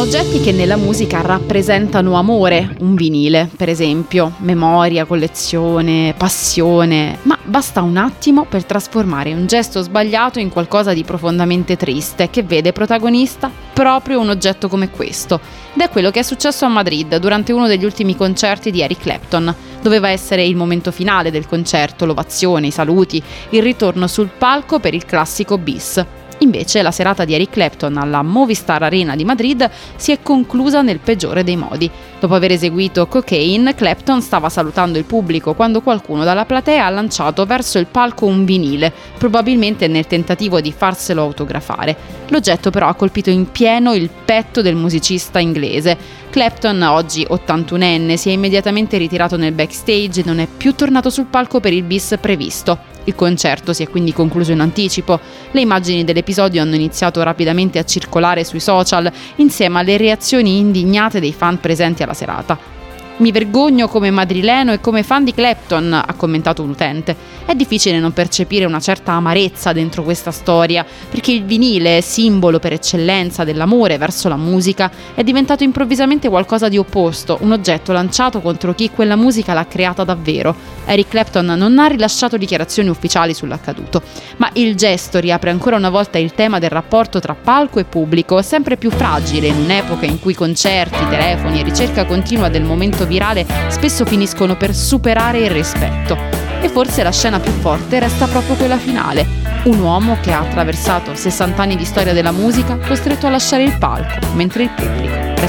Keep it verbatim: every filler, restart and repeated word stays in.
sono oggetti che nella musica rappresentano amore, un vinile, per esempio, memoria, collezione, passione, ma basta un attimo per trasformare un gesto sbagliato in qualcosa di profondamente triste, che vede protagonista proprio un oggetto come questo. Ed è quello che è successo a Madrid durante uno degli ultimi concerti di Eric Clapton. Doveva essere il momento finale del concerto, l'ovazione, i saluti, il ritorno sul palco per il classico bis. Invece la serata di Eric Clapton alla Movistar Arena di Madrid si è conclusa nel peggiore dei modi. Dopo aver eseguito Cocaine, Clapton stava salutando il pubblico quando qualcuno dalla platea ha lanciato verso il palco un vinile, probabilmente nel tentativo di farselo autografare. L'oggetto però ha colpito in pieno il petto del musicista inglese. Clapton, oggi ottantunenne, si è immediatamente ritirato nel backstage e non è più tornato sul palco per il bis previsto. Il concerto si è quindi concluso in anticipo. Le immagini dell'episodio hanno iniziato rapidamente a circolare sui social insieme alle reazioni indignate dei fan presenti alla serata. Mi vergogno come madrileno e come fan di Clapton, ha commentato un utente. È difficile non percepire una certa amarezza dentro questa storia, perché il vinile, simbolo per eccellenza dell'amore verso la musica, è diventato improvvisamente qualcosa di opposto, un oggetto lanciato contro chi quella musica l'ha creata davvero. Eric Clapton non ha rilasciato dichiarazioni ufficiali sull'accaduto, ma il gesto riapre ancora una volta il tema del rapporto tra palco e pubblico, sempre più fragile in un'epoca in cui concerti, telefoni e ricerca continua del momento virale spesso finiscono per superare il rispetto. E forse la scena più forte resta proprio quella finale. Un uomo che ha attraversato sessanta anni di storia della musica, costretto a lasciare il palco, mentre il pubblico resta